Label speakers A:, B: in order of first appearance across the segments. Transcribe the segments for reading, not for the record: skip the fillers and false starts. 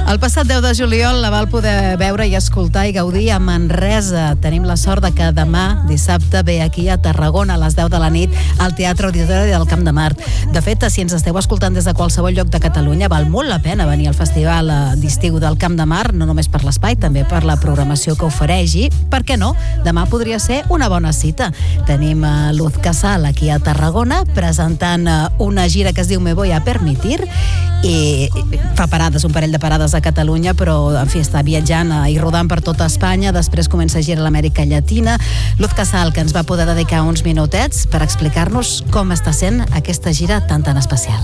A: El passat 10 de juliol la val poder veure i escoltar i gaudir a Manresa. Tenim la sort de que demà, dissabte, ve aquí a Tarragona a les 10 de la nit al Teatre Auditori del Camp de Mart. De fet, si ens esteu escoltant des de qualsevol lloc de Catalunya, val molt la pena venir al Festival d'Estiu del Camp de Mart, no només per l'espai, també per la programació que ofereix. I, per què no, demà podria ser una bona cita. Tenim Luz Casal aquí a Tarragona presentant una gira que es diu Me voy a permitir i fa parades, un parell de parades a Catalunya, però en fi, està viatjant i rodant per tota Espanya. Després comença a girar a l'Amèrica Llatina. Luz Casal, que ens va poder dedicar uns minutets per explicar-nos com està sent aquesta gira tan especial.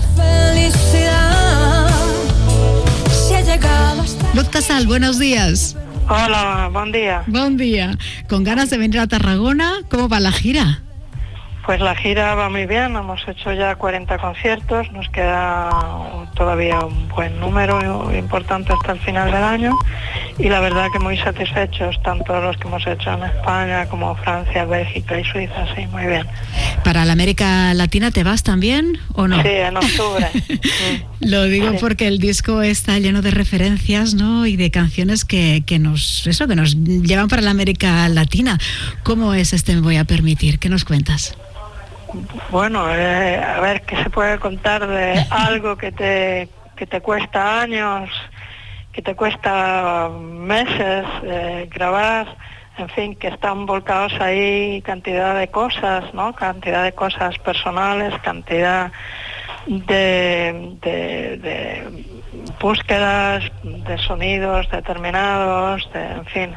A: Luz Casal, buenos días.
B: Hola, buen día.
A: Buen día. ¿Con ganas de venir a Tarragona? ¿Cómo va la gira?
B: Pues la gira va muy bien, hemos hecho ya 40 conciertos, nos queda todavía un buen número importante hasta el final del año y la verdad que muy satisfechos, tanto los que hemos hecho en España como Francia, Bélgica y Suiza, sí, muy bien.
A: ¿Para la América Latina te vas también o no?
B: Sí, en octubre.
A: Lo digo porque el disco está lleno de referencias, ¿no? Y de canciones que nos llevan para la América Latina. ¿Cómo es este Me voy a permitir? ¿Qué nos cuentas?
B: Bueno, a ver, ¿qué se puede contar de algo que te cuesta años, que te cuesta meses grabar? En fin, que están volcados ahí cantidad de cosas, ¿no? Cantidad de cosas personales, cantidad de búsquedas, de sonidos determinados, en fin.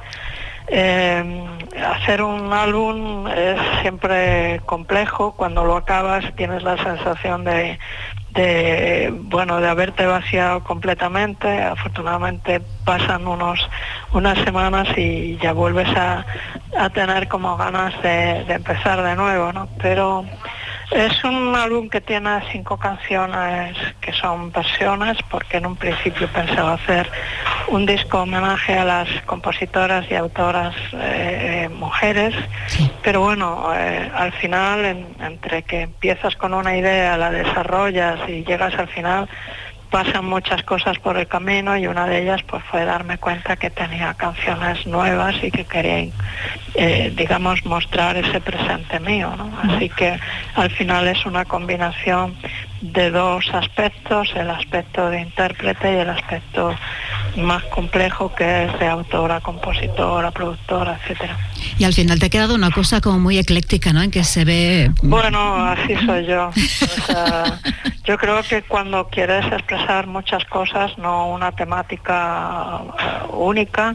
B: Hacer un álbum es siempre complejo. Cuando lo acabas tienes la sensación de haberte vaciado completamente. Afortunadamente pasan unas semanas y ya vuelves a tener como ganas de empezar de nuevo, ¿no? Pero es un álbum que tiene 5 canciones que son versiones, porque en un principio pensaba hacer un disco homenaje a las compositoras y autoras mujeres, pero bueno, al final, entre que empiezas con una idea, la desarrollas y llegas al final, pasan muchas cosas por el camino y una de ellas pues fue darme cuenta que tenía canciones nuevas y que quería, mostrar ese presente mío, ¿no? Así que al final es una combinación de 2 aspectos, el aspecto de intérprete y el aspecto más complejo que es de autora, compositora, productora, etcétera.
A: Y al final te ha quedado una cosa como muy ecléctica, ¿no? En que se ve...
B: Bueno, así soy yo. O sea, yo creo que cuando quieres expresar muchas cosas, no una temática única,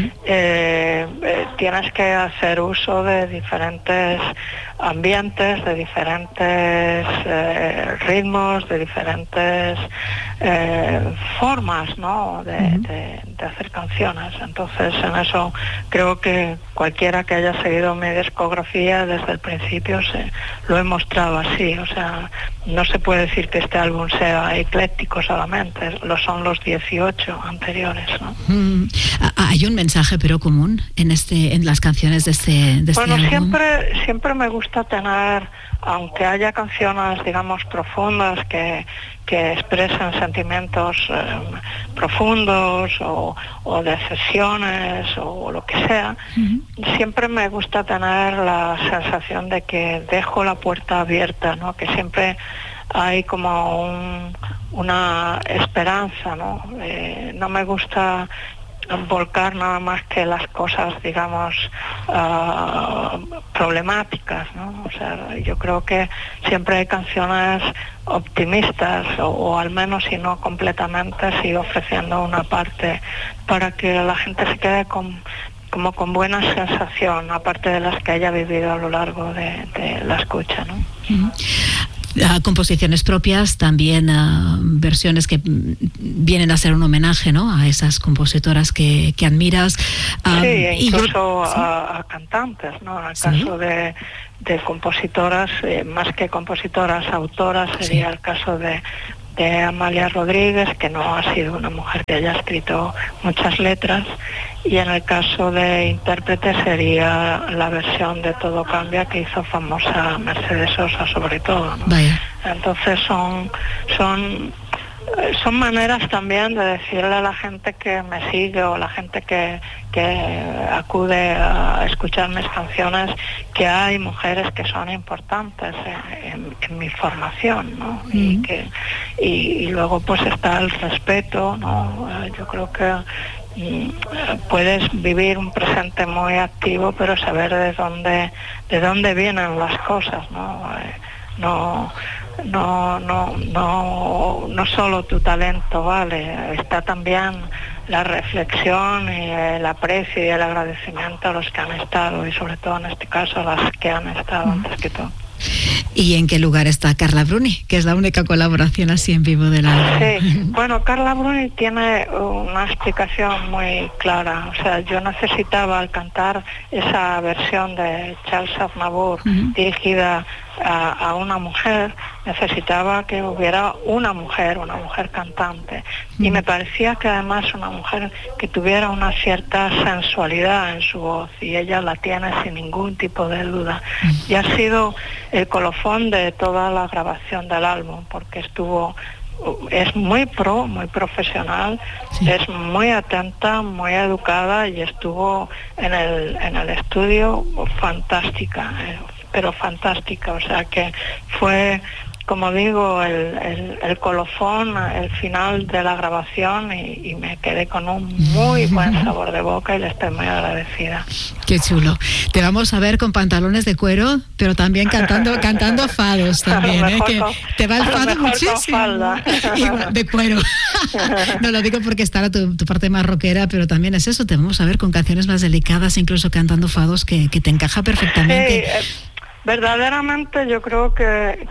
B: tienes que hacer uso de diferentes ambientes, de diferentes ritmos, de diferentes formas, ¿no? de hacer canciones. Entonces, en eso creo que cualquiera que haya seguido mi discografía desde el principio lo he mostrado así. O sea, no se puede decir que este álbum sea ecléctico solamente, lo son los 18 anteriores, ¿no?
A: ¿Hay un mensaje pero común en las canciones de este
B: bueno,
A: álbum?
B: siempre me gusta tener, aunque haya canciones, digamos, profundas que expresen sentimientos profundos o decepciones o lo que sea, siempre me gusta tener la sensación de que dejo la puerta abierta, ¿no? Que siempre hay como una esperanza, ¿no? No me gusta volcar nada más que las cosas, digamos, problemáticas, ¿no? O sea, yo creo que siempre hay canciones optimistas o al menos, si no completamente, sí ofreciendo una parte para que la gente se quede con buena sensación, aparte de las que haya vivido a lo largo de la escucha, ¿no?
A: Composiciones propias, también versiones que vienen a ser un homenaje, ¿no? A esas compositoras que admiras.
B: Sí, incluso a cantantes, ¿no? En el caso de compositoras, más que compositoras, autoras, sería el caso de Amalia Rodríguez, que no ha sido una mujer que haya escrito muchas letras, y en el caso de intérprete sería la versión de Todo Cambia que hizo famosa Mercedes Sosa, sobre todo, ¿no?
A: Vaya.
B: Entonces son son maneras también de decirle a la gente que me sigue o la gente que acude a escuchar mis canciones que hay mujeres que son importantes en mi formación, ¿no? Y luego pues está el respeto, ¿no? Yo creo que puedes vivir un presente muy activo, pero saber de dónde vienen las cosas, ¿no? No solo tu talento vale, está también la reflexión y el aprecio y el agradecimiento a los que han estado, y sobre todo en este caso a las que han estado antes que todo.
A: ¿Y en qué lugar está Carla Bruni, que es la única colaboración así en vivo del álbum?
B: Sí, bueno, Carla Bruni tiene una explicación muy clara. O sea, yo necesitaba, al cantar esa versión de Charles Aznavour dirigida a una mujer, necesitaba que hubiera una mujer cantante, y me parecía que además una mujer que tuviera una cierta sensualidad en su voz, y ella la tiene sin ningún tipo de duda, y ha sido el colofón de toda la grabación del álbum, porque es muy profesional, sí. Es muy atenta, muy educada, y estuvo en el estudio fantástica, pero fantástica. O sea que fue, como digo, el colofón, el final de la grabación, y me quedé con un muy buen sabor de boca y le estoy muy agradecida.
A: Qué chulo. Te vamos a ver con pantalones de cuero, pero también cantando fados también, que te va el fado muchísimo. Y de cuero. No lo digo porque estará tu parte más rockera, pero también es eso, te vamos a ver con canciones más delicadas, incluso cantando fados, que te encaja perfectamente.
B: Sí, verdaderamente yo creo que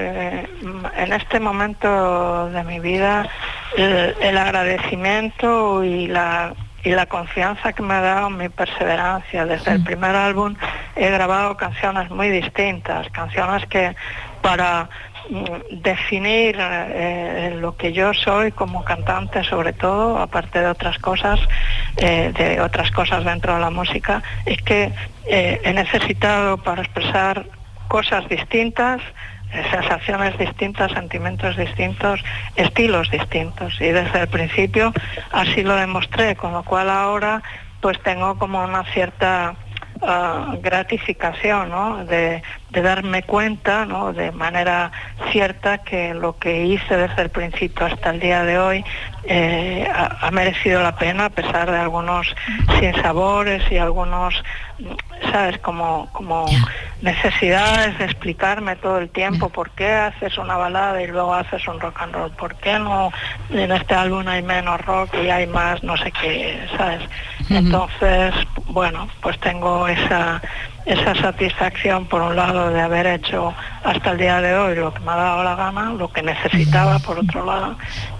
B: en este momento de mi vida el agradecimiento y la confianza que me ha dado mi perseverancia. Desde el primer álbum he grabado canciones muy distintas, canciones que para definir lo que yo soy como cantante, sobre todo, aparte de otras cosas dentro de la música, es que he necesitado, para expresar cosas distintas, sensaciones distintas, sentimientos distintos, estilos distintos, y desde el principio así lo demostré, con lo cual ahora pues tengo como una cierta gratificación, ¿no? de darme cuenta, ¿no? De manera cierta, que lo que hice desde el principio hasta el día de hoy ha merecido la pena, a pesar de algunos sinsabores y algunos, ¿sabes? Como necesidades de explicarme todo el tiempo por qué haces una balada y luego haces un rock and roll, por qué no en este álbum hay menos rock y hay más no sé qué, ¿sabes? Entonces, bueno, pues tengo esa satisfacción, por un lado, de haber hecho hasta el día de hoy lo que me ha dado la gana, lo que necesitaba, por otro lado,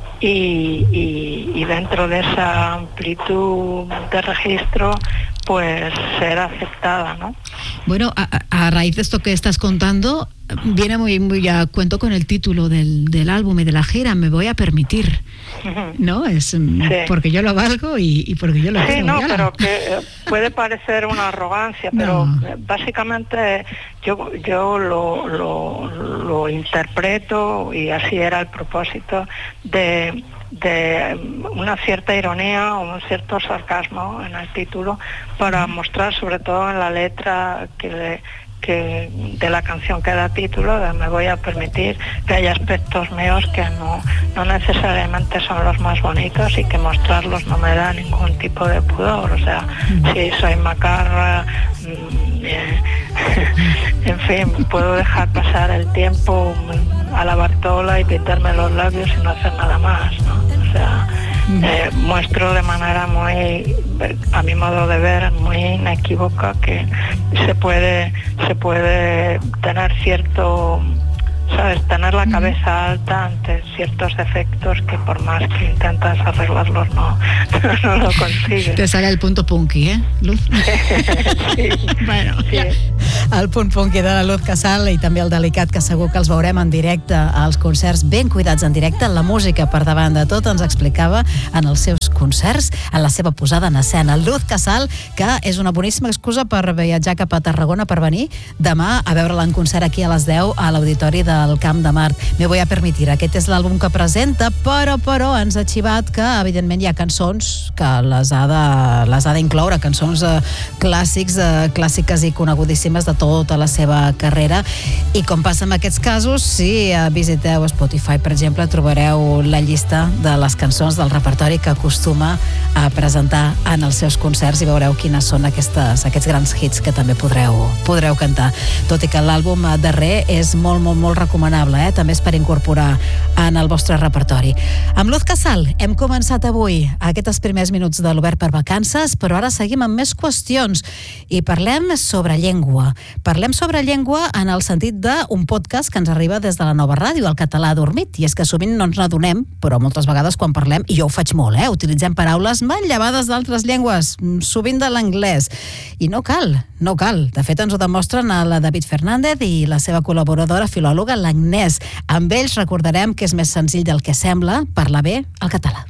B: y dentro de esa amplitud de registro, pues ser aceptada, ¿no?
A: Bueno, a raíz de esto que estás contando, viene muy a cuento con el título del álbum y de la gira, Me voy a permitir, ¿no? Es sí. Porque yo lo valgo y porque yo lo quiero.
B: Sí, no, pero que puede parecer una arrogancia, pero básicamente yo lo interpreto, y así era el propósito, de una cierta ironía o un cierto sarcasmo en el título, para mostrar, sobre todo en la letra que de la canción que da título, de Me voy a permitir, que hay aspectos míos que no necesariamente son los más bonitos, y que mostrarlos no me da ningún tipo de pudor. O sea, si soy macarra, en fin, puedo dejar pasar el tiempo a la Bartola y pintarme los labios y no hacer nada más, ¿no? O sea, muestro de manera muy, a mi modo de ver, muy inequívoca, que se puede tener cierto, ¿sabes? Tener la cabeza alta ante ciertos defectos que, por más que intentas arreglarlos, no lo consigues.
A: Te sale el punto punky, ¿eh, Luz?
B: Sí.
A: Bueno,
B: sí.
A: el punt punky de la Luz Casal i també el Delicat, que segur que els veurem en directe als concerts, ben cuidats en directe, la música per davant de tot, ens explicava en els seus concerts, en la seva posada en escena. Luz Casal, que és una boníssima excusa per viatjar cap a Tarragona, per venir demà a veure-la en concert aquí a les 10 a l'Auditori del Camp de Mart. Me voy a permitir, aquest és l'àlbum que presenta, però ens ha xivat que, evidentment, hi ha cançons que les ha d'incloure, cançons clàssiques i conegudíssimes de tota la seva carrera. I com passa en aquests casos, si visiteu Spotify, per exemple, trobareu la llista de les cançons del repertori que acostuma a presentar en els seus concerts i veureu quines són aquests grans hits que també podreu cantar. Tot i que l'àlbum darrer és molt recomanable, també és per incorporar en el vostre repertori. Amb Luz Casal hem començat avui aquests primers minuts de l'Obert per Vacances, però ara seguim amb més qüestions i parlem sobre llengua. Parlem sobre llengua en el sentit d'un podcast que ens arriba des de la Nova Ràdio, el Català Adormit, i és que sovint no ens n'adonem, però moltes vegades quan parlem, i jo ho faig molt, utilitzem paraules manllevades d'altres llengües, sovint de l'anglès, i no cal. De fet, ens ho demostren la David Fernández i la seva col·laboradora filòloga, l'Agnès. Amb ells recordarem que és més senzill del que sembla parlar bé el català.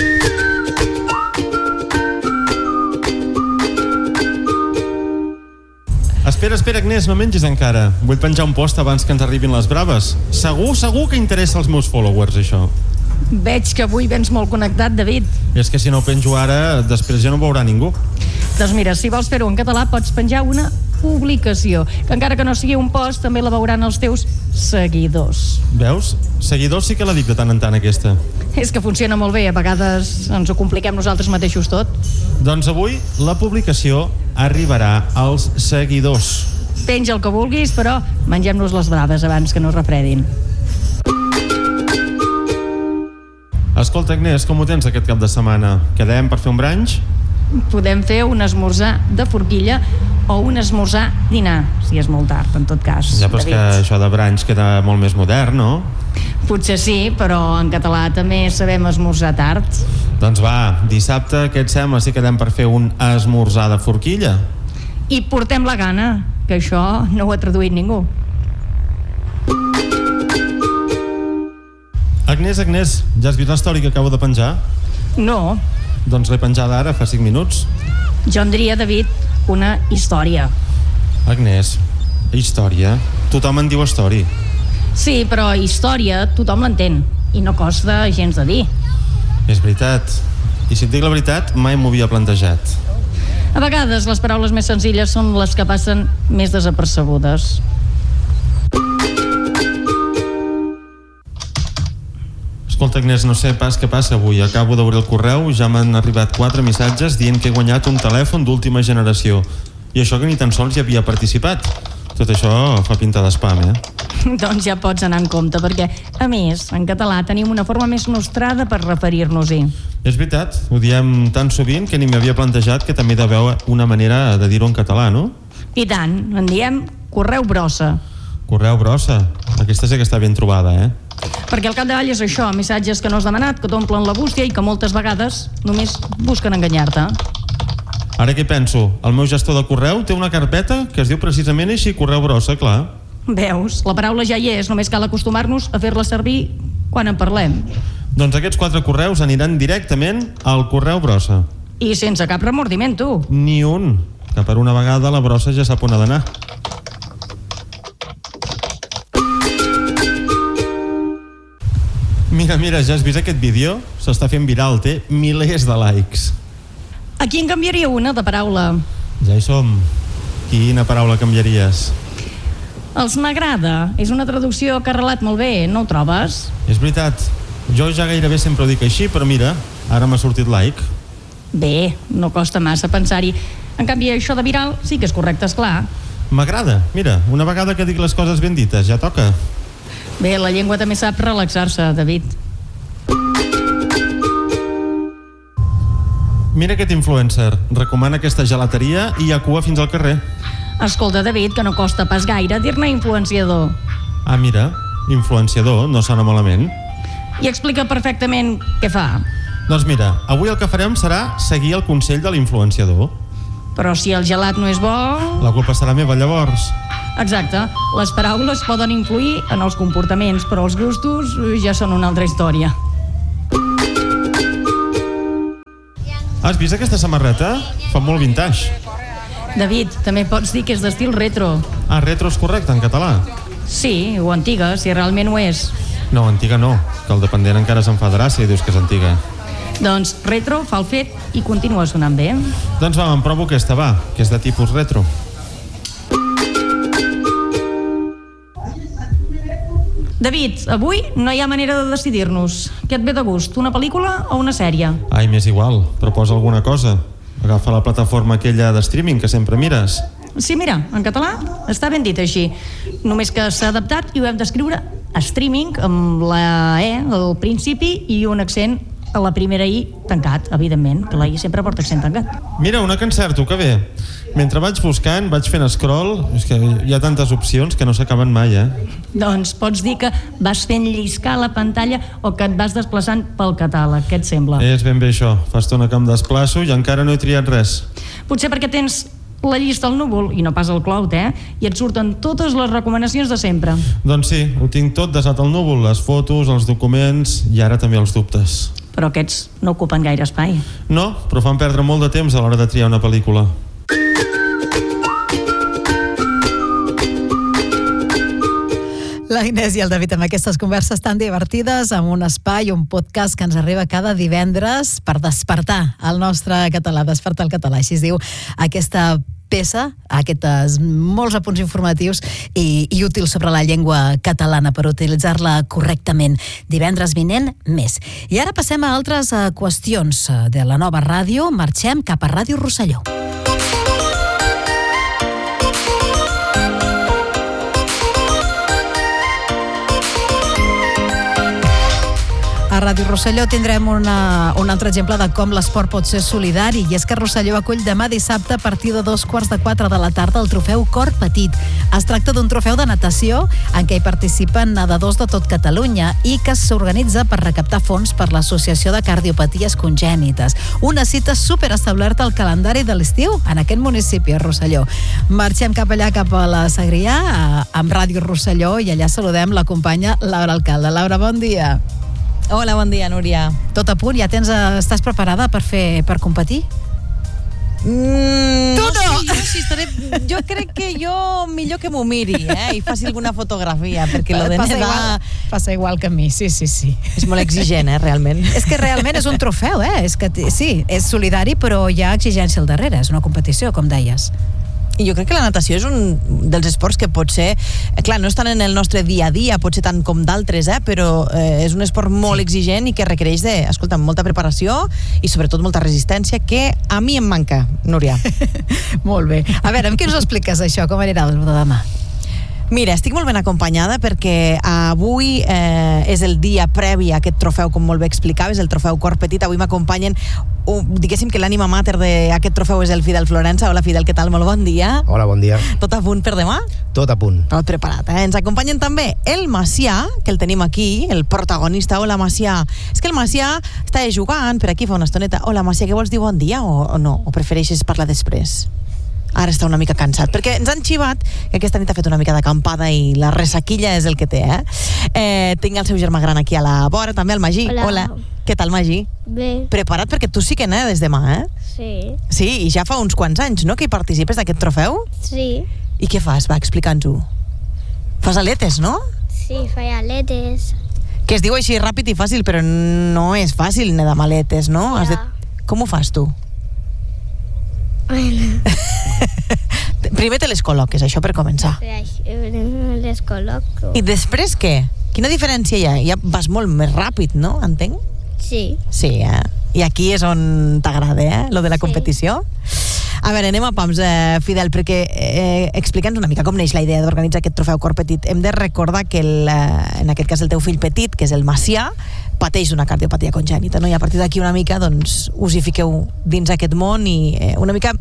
C: Espera, Agnès, no mengis encara. Vull penjar un post abans que ens arribin les braves. Segur que interessa als meus followers, això.
D: Veig que avui vens molt connectat, David.
C: És que si no ho penjo ara, després ja no ho veurà ningú.
D: Doncs mira, si vols fer-ho en català, pots penjar una publicació, que encara que no sigui un post, també la veuran els teus seguidors.
C: Veus? Seguidors sí que la dic de tant en tant, aquesta.
D: És que funciona molt bé, a vegades ens ho compliquem nosaltres mateixos tot.
C: Doncs avui la publicació arribarà als seguidors.
D: Penja el que vulguis, però mengem-nos les braves abans que no es refredin.
C: Escolta, Agnès, com ho tens aquest cap de setmana? Quedem per fer un brunch?
D: Podem fer un esmorzar de forquilla o un esmorzar dinar, si és molt tard, en tot cas.
C: Ja, però és que això de brunch queda molt més modern, no?
D: Potser sí, però en català també sabem esmorzar tard.
C: Doncs va, dissabte, què et sembla si quedem per fer un esmorzar de forquilla?
D: I portem la gana, que això no ho ha traduït ningú.
C: Agnès, ja has vist l'història que acabo de penjar?
D: No.
C: Doncs l'he penjada ara, fa 5 minuts.
D: Jo en diria, David, una història.
C: Agnès, història? Tothom en diu història.
D: Sí, però història tothom l'entén i no costa gens de dir.
C: És veritat. I si et dic la veritat, mai m'ho havia plantejat.
D: A vegades les paraules més senzilles són les que passen més desapercebudes.
C: Escolta, Agnès, no sé pas què passa avui. Acabo d'obrir el correu, ja m'han arribat 4 missatges dient que he guanyat un telèfon d'última generació. I això que ni tan sols hi havia participat. Tot això fa pinta d'espam,
D: Doncs ja pots anar en compte, perquè, a més, en català tenim una forma més nostrada per referir-nos-hi.
C: És veritat, ho diem tan sovint que ni m'havia plantejat que també hi ha d'haver una manera de dir-ho en català, no?
D: I tant, en diem correu brossa.
C: Correu brossa? Aquesta sí que està ben trobada,
D: Perquè al capdavall és això, missatges que no has demanat, que t'omplen la bústia i que moltes vegades només busquen enganyar-te.
C: Ara què penso? El meu gestor de correu té una carpeta que es diu precisament així, correu brossa, clar.
D: Veus? La paraula ja hi és, només cal acostumar-nos a fer-la servir quan en parlem.
C: Doncs aquests 4 correus aniran directament al correu brossa.
D: I sense cap remordiment, tu.
C: Ni un, que per una vegada la brossa ja sap on ha d'anar. Mira, ja has vist aquest vídeo? S'està fent viral, té milers de likes.
D: Aquí en canviaria una de paraula.
C: Ja hi som. Quina paraula canviaries?
D: Els m'agrada. És una traducció que ha arrelat molt bé, no ho trobes?
C: És veritat. Jo ja gairebé sempre ho dic així, però mira, ara m'ha sortit like.
D: Bé, no costa massa pensar-hi. En canvi, això de viral sí que és correcte, esclar.
C: M'agrada. Mira, una vegada que dic les coses ben dites, ja toca.
D: Bé, la llengua també sap relaxar-se, David.
C: Mira aquest influencer. Recomana aquesta gelateria i hi ha cua fins al carrer.
D: Escolta, David, que no costa pas gaire dir-ne influenciador.
C: Ah, mira, influenciador, no sona malament.
D: I explica perfectament què fa.
C: Doncs mira, avui el que farem serà seguir el consell de l'influenciador.
D: Però si el gelat no és bo...
C: La culpa serà meva, llavors.
D: Exacte, les paraules poden influir en els comportaments, però els gustos ja són una altra història.
C: Has vist aquesta samarreta? Fa molt vintage.
D: David, també pots dir que és d'estil retro.
C: Ah, retro és correcte, en català?
D: Sí, o antiga, si realment ho és.
C: No, antiga no, que el dependent encara s'enfadarà si dius que és antiga.
D: Doncs retro fa el fet i continua sonant bé.
C: Doncs va, em provo aquesta, va, que és de tipus retro.
D: David, avui no hi ha manera de decidir-nos. Què et ve de gust, una pel·lícula o una sèrie?
C: Ai, m'és igual, proposa alguna cosa. Agafa la plataforma aquella de streaming que sempre mires.
D: Sí, mira, en català està ben dit així. Només que s'ha adaptat i ho hem d'escriure a streaming amb la E al principi i un accent a la primera I tancat, evidentment, que la I sempre porta accent tancat.
C: Mira, una que encerto, que bé. Mentre vaig buscant, vaig fent scroll, és que hi ha tantes opcions que no s'acaben mai,
D: Doncs pots dir que vas fent lliscar la pantalla o que et vas desplaçant pel catàleg, què et sembla?
C: És ben bé això, fa estona que em desplaço i encara no he triat res.
D: Potser perquè tens la llista al núvol i no pas al cloud, i et surten totes les recomanacions de sempre.
C: Doncs sí, ho tinc tot desat al núvol, les fotos, els documents i ara també els dubtes.
D: Però aquests no ocupen gaire espai.
C: No, però fan perdre molt de temps a l'hora de triar una pel·lícula.
A: La Inés i el David amb aquestes converses tan divertides, amb un espai, un podcast que ens arriba cada divendres per despertar el nostre català, despertar el català, així es diu aquesta peça, aquests molts apunts informatius i útils sobre la llengua catalana per utilitzar-la correctament. Divendres vinent, més. I ara passem a altres qüestions de la nova ràdio. Marxem cap a Ràdio Rosselló. A Ràdio Rosselló tindrem un altre exemple de com l'esport pot ser solidari, i és que Rosselló acull demà dissabte a partir de 3:15 de la tarda el trofeu Cor Petit. Es tracta d'un trofeu de natació en què hi participen nedadors de tot Catalunya i que s'organitza per recaptar fons per l'Associació de Cardiopaties Congènites. Una cita superestablerta al calendari de l'estiu en aquest municipi, a Rosselló. Marxem cap allà, cap a la Segrià, amb Ràdio Rosselló, i allà saludem la companya Laura Alcalde. Laura, bon dia.
E: Hola, bon dia, Núria.
A: Tot a punt? Ja estàs preparada per competir?
E: Jo crec que millor que m'ho miri, i faci alguna fotografia, perquè lo de nedar...
A: Passa igual que a mi, sí.
E: És molt exigent, realment.
A: És que realment és un trofeu, és que sí, és solidari, però hi ha exigència al darrere, és una competició, com deies.
E: I jo crec que la natació és un dels esports que pot ser, clar, no estan en el nostre dia a dia, pot ser tant com d'altres, però és un esport molt exigent i que requereix molta preparació i sobretot molta resistència, que a mi em manca, Núria.
A: Molt bé. A veure, amb què ens expliques això? Com anirà el de demà?
E: Mira, estic molt ben acompanyada perquè avui és el dia previ a aquest trofeu, com molt bé explicaves, el trofeu Cor Petit. Avui m'acompanyen, diguéssim que l'ànima mater d'aquest trofeu és el Fidel Florença. Hola, Fidel, què tal? Molt bon dia.
F: Hola, bon dia.
E: Tot a punt per demà?
F: Tot a punt.
E: Tot preparat, Ens acompanyen també el Macià, que el tenim aquí, el protagonista. Hola, Macià. És que el Macià està jugant per aquí fa una estoneta. Hola, Macià, què vols dir bon dia o no? O prefereixes parlar després? Ara està una mica cansat, perquè ens han xivat que aquesta nit ha fet una mica d'acampada i la ressaquilla és el que té, Tinc el seu germà gran aquí a la vora, també el Magí. Hola. Què tal, Magí?
G: Bé.
E: Preparat? Perquè tu sí que nedes demà,
G: Sí.
E: Sí, i ja fa uns quants anys, no?, que hi participes d'aquest trofeu?
G: Sí.
E: I què fas? Va, explica'ns-ho. Fas aletes, no?
G: Sí, faig aletes.
E: Que es diu així ràpid i fàcil, però no és fàcil nedar amb aletes, no?
G: Ja.
E: Com ho fas, tu?
G: Bueno.
E: Primer te les col·loques, això per començar.
G: Les col·loco.
E: I després què? Quina diferència hi ha? Ja vas molt més ràpid, no? Entenc?
G: Sí.
E: Sí, I aquí és on t'agrada, lo de la competició? A veure, anem a pams, Fidel, perquè explica'ns una mica com neix la idea d'organitzar aquest trofeu Cor Petit. Hem de recordar que en aquest cas el teu fill petit, que és el Macià, pateix una cardiopatia congènita, no? I a partir d'aquí una mica doncs, us hi fiqueu dins aquest món i una mica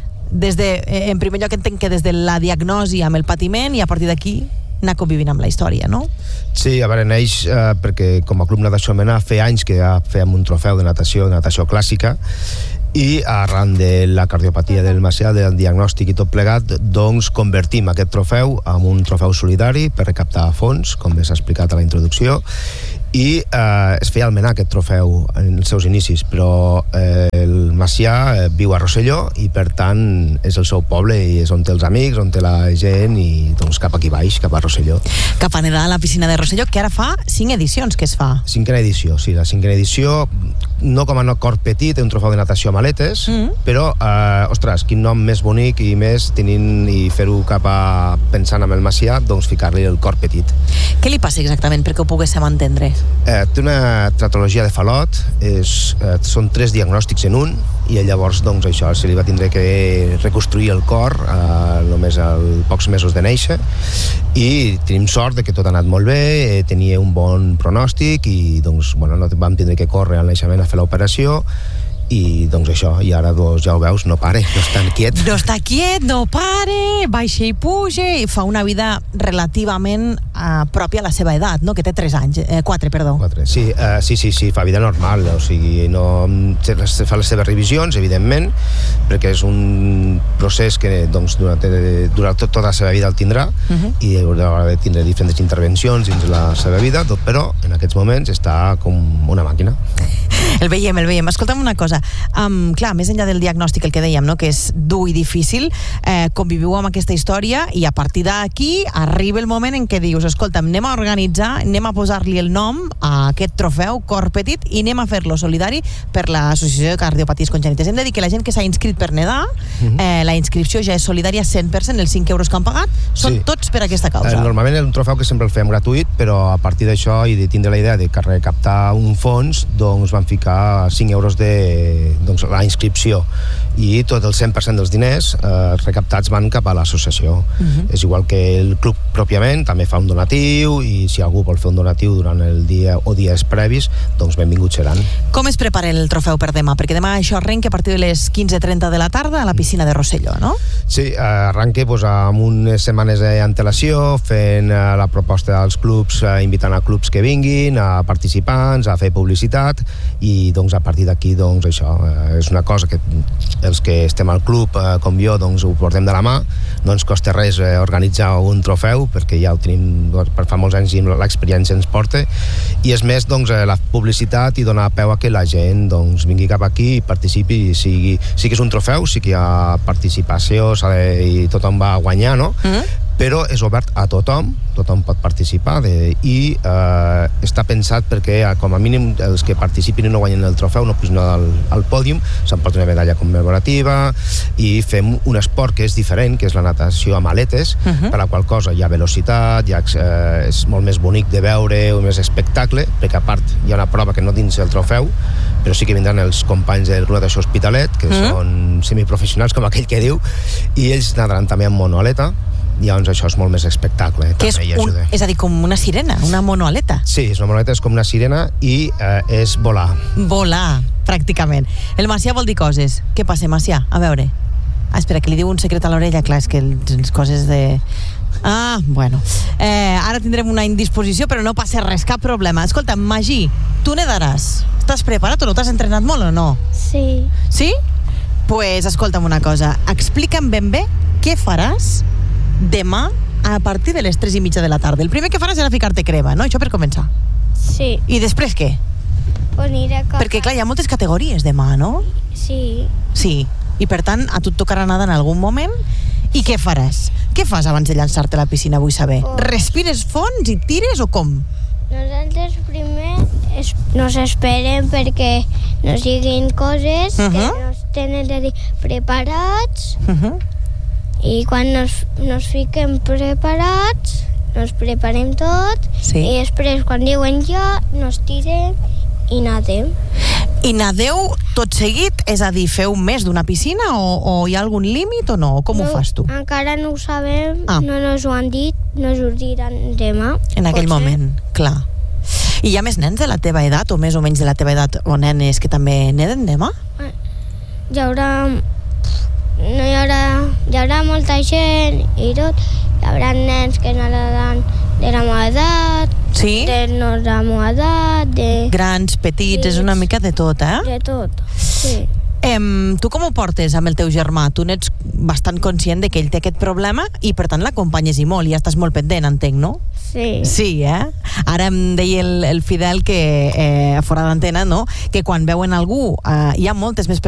E: en primer lloc entenc que des de la diagnosi amb el patiment i a partir d'aquí anar convivint amb la història, no?
F: Sí, a veure, neix perquè com a club natació Mena feia anys que ja fèiem un trofeu de natació clàssica i arran de la cardiopatia del Macià, del diagnòstic i tot plegat, doncs convertim aquest trofeu en un trofeu solidari per recaptar fons, com bé s'ha explicat a la introducció, i es feia almenar aquest trofeu en els seus inicis, però el Macià viu a Rosselló i per tant és el seu poble i és on té els amics, on té la gent, i doncs cap aquí baix, cap a Rosselló.
E: Cap a nedar a la piscina de Rosselló, que ara fa 5 edicions que es fa.
F: 5a edició, sí, la 5a edició, no com a cort petit, un trofeu de natació a maletes, però, ostres, quin nom més bonic i més tenint i fer-ho cap a pensant en el Macià, doncs ficar-li el cort petit.
E: Què li passa exactament perquè ho poguéssim entendre?
F: Té una tratologia de falot, són 3 diagnòstics en un, i llavors doncs això, se li va tindre que reconstruir el cor només a pocs mesos de néixer, i tenim sort de que tot ha anat molt bé, tenia un bon pronòstic i doncs, bueno, no vam tindre que córrer al naixement a fer l'operació, i doncs això, i ara doncs, ja ho veus, no pare, no està quiet.
E: No està quiet, no pare, baixa i puja, i fa una vida relativament pròpia a la seva edat, no? Que té 4, perdó.
F: 4, sí, fa vida normal, o sigui, no fa les seves revisions, evidentment, perquè és un procés que doncs, durant tota la seva vida el tindrà, i haurà de tindre diferents intervencions dins la seva vida, però en aquests moments està com una màquina.
E: El veiem. Escolta'm una cosa. Clar, més enllà del diagnòstic, el que dèiem, no? Que és dur i difícil, conviviu amb aquesta història i a partir d'aquí arriba el moment en què dius, escolta'm, anem a organitzar, anem a posar-li el nom a aquest trofeu Cor Petit i anem a fer-lo solidari per l'Associació de Cardiopaties Congènites. Hem de dir que la gent que s'ha inscrit per nedar, la inscripció ja és solidària 100%, els 5 euros que han pagat són tots per aquesta causa.
F: Normalment és un trofeu que sempre el fem gratuït, però a partir d'això i de tindre la idea de recaptar un fons, doncs vam ficar 5 euros de la inscripció, i tot el 100% dels diners recaptats van cap a l'associació. És igual que el club pròpiament, també fa un donatiu, i si algú vol fer un donatiu durant el dia o dies previs, doncs benvinguts seran.
E: Com es prepara el trofeu per demà? Perquè demà això arrenca a partir de les 15:30 de la tarda a la piscina de Rosselló, no?
F: Sí, arrenca amb unes setmanes d'antelació, fent la proposta als clubs, invitant a clubs que vinguin, a participants, a fer publicitat, i doncs a partir d'aquí doncs això és una cosa que els que estem al club com jo doncs ho portem de la mà, no ens costa res organitzar un trofeu perquè ja ho tenim per fa molts anys i l'experiència ens porta, i és més doncs la publicitat i donar peu a que la gent doncs vingui cap aquí i participi, sí que és un trofeu, sí que hi ha participació i tothom va guanyar, no? Però és obert a tothom pot participar i està pensat perquè com a mínim els que participin i no guanyen el trofeu no pugen al pòdium, s'emporten una medalla commemorativa, i fem un esport que és diferent, que és la natació a maletes, per la qual cosa hi ha velocitat, és molt més bonic de veure, més espectacle, perquè a part hi ha una prova que no dins el trofeu, però sí que vindran els companys del Club Natació Hospitalet, que són semiprofessionals, com aquell que diu, i ells nadaran també amb monoaleta, i llavors això és molt més espectacle.
E: Que és a dir, com una sirena, una monoaleta.
F: Sí, una monoaleta és com una sirena i és volar.
E: Volar, pràcticament. El Macià vol dir coses. Què passa, Macià? A veure. Espera, que li diu un secret a l'orella. Clar, és que les coses de... Bueno. Ara tindrem una indisposició, però no passa res, cap problema. Escolta, Magí, tu nedaràs. Estàs preparat o no? T'has entrenat molt o no?
G: Sí.
E: Sí? Pues escolta'm una cosa. Explica'm ben bé què faràs demà a partir de les 3:30 de la tarda. El primer que faràs serà ficar-te crema, no? Això per començar.
G: Sí.
E: I després què? Perquè, clar, hi ha moltes categories demà, no?
G: Sí.
E: Sí. I, per tant, a tu et tocarà nedar en algun moment. I què faràs? Què fas abans de llançar-te a la piscina, vull saber? Respires fons i tires o com?
G: Nosaltres primer nos esperem perquè nos diguin coses que nos tenen de dir preparats, i quan nos fiquem preparats nos preparem tot, i després quan diuen ja nos tirem i nadem.
E: I nadeu tot seguit? És a dir, feu més d'una piscina o hi ha algun límit o no? Com ho fas tu?
G: Encara no ho sabem, no nos ho han dit, nos ho diran demà.
E: En aquell moment, clar. I hi ha més nens de la teva edat o més o menys de la teva edat o nenes que també neden demà?
G: Hi haurà molta gent i tot. Hi haurà nens que nadaran de la meva edat, de la meva edat, de...
E: grans, petits, és una mica de tot,
G: De tot, sí.
E: Tu com ho portes amb el teu germà? Tu n'ets bastant conscient de que ell té aquest problema i per tant l'acompanyes i molt, i ja estàs molt pendent, entenc, no?
G: Sí.
E: Sí, Ara em deia el Fidel que fora d'antena, no?, que quan veuen algú hi ha moltes més